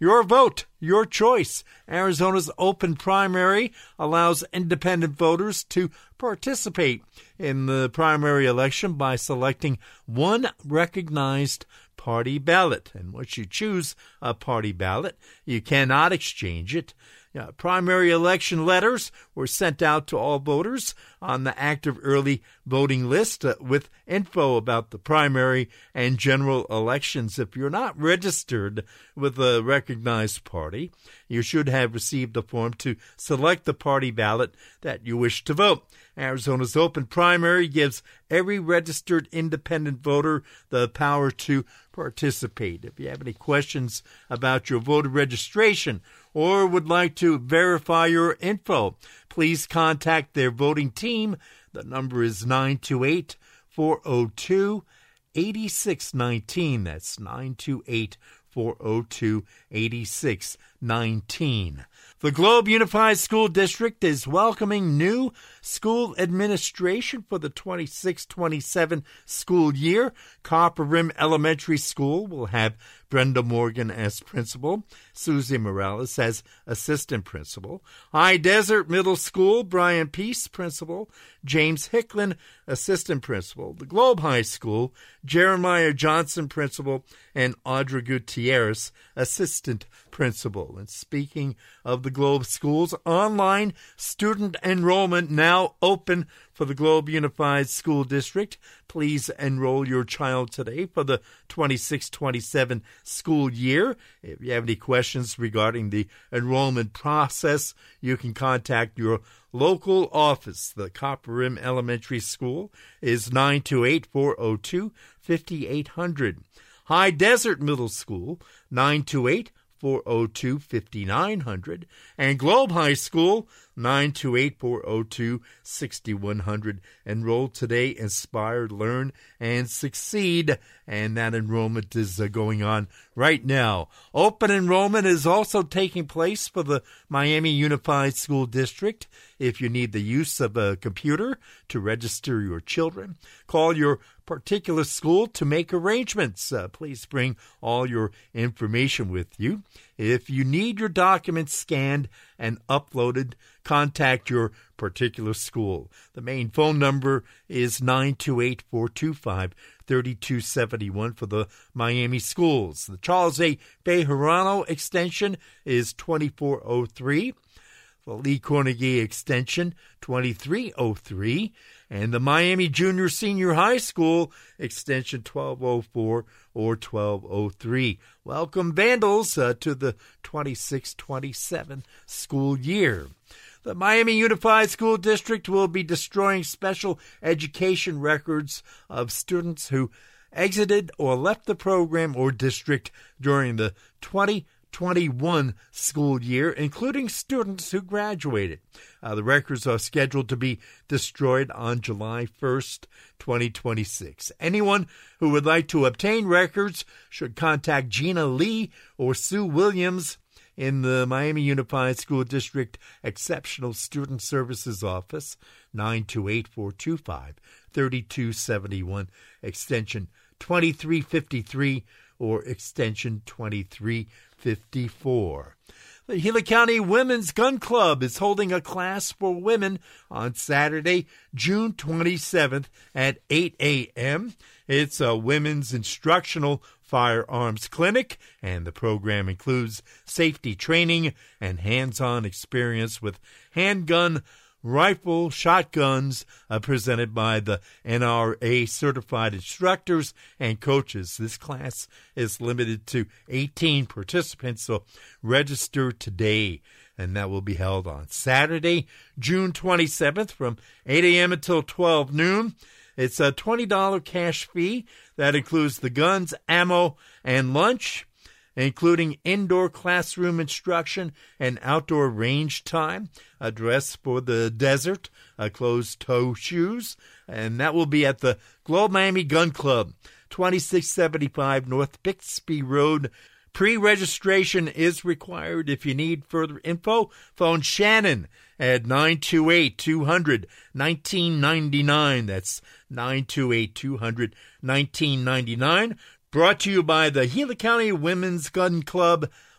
Your vote, your choice. Arizona's open primary allows independent voters to participate in the primary election by selecting one recognized party ballot. And once you choose a party ballot, you cannot exchange it. Primary election letters were sent out to all voters on the active early voting list with info about the primary and general elections. If you're not registered with a recognized party, you should have received a form to select the party ballot that you wish to vote. Arizona's open primary gives every registered independent voter the power to participate. If you have any questions about your voter registration or would like to verify your info, please contact their voting team. The number is 928-402-8619. That's 928-402-8619. The Globe Unified School District is welcoming new school administration for the 26-27 school year. Copper Rim Elementary School will have Brenda Morgan as principal, Susie Morales as assistant principal. High Desert Middle School, Brian Peace, principal, James Hicklin, assistant principal. The Globe High School, Jeremiah Johnson, principal, and Audra Gutierrez, assistant principal. And speaking of the Globe schools, online student enrollment now open for the Globe Unified School District. Please enroll your child today for the 26-27 school year. If you have any questions regarding the enrollment process, you can contact your local office. The Copper Rim Elementary School is 928-402-5800. High Desert Middle School, 928-402-5900, and Globe High School, 928-402-6100. Enroll today, inspire, learn, and succeed. And that enrollment is going on right now. Open enrollment is also taking place for the Miami Unified School District. If you need the use of a computer to register your children, call your particular school to make arrangements. Please bring all your information with you. If you need your documents scanned and uploaded, contact your particular school. The main phone number is 928-425-3271 for the Miami schools. The Charles A. Bejarano extension is 2403. The Lee Cornegie extension, 2303, and the Miami Junior Senior High School extension 1204 or 1203. Welcome, Vandals, to the 26-27 school year. The Miami Unified School District will be destroying special education records of students who exited or left the program or district during the 2021 school year, including students who graduated. The records are scheduled to be destroyed on July 1st, 2026. Anyone who would like to obtain records should contact Gina Lee or Sue Williams in the Miami Unified School District Exceptional Student Services Office, 928-425-3271, extension 2353 or extension 2354. The Gila County Women's Gun Club is holding a class for women on Saturday, June 27th at 8 a.m. It's a women's instructional firearms clinic, and the program includes safety training and hands-on experience with handgun, rifle, shotguns, presented by the NRA certified instructors and coaches. This class is limited to 18 participants, so register today. And that will be held on Saturday, June 27th from 8 a.m. until 12 noon. It's a $20 cash fee that includes the guns, ammo, and lunch, including indoor classroom instruction and outdoor range time, a dress for the desert, closed-toe shoes, and that will be at the Globe Miami Gun Club, 2675 North Bixby Road. Pre-registration is required. If you need further info, phone Shannon at 928-200-1999. That's 928-200-1999. Brought to you by the Gila County Women's Gun Club,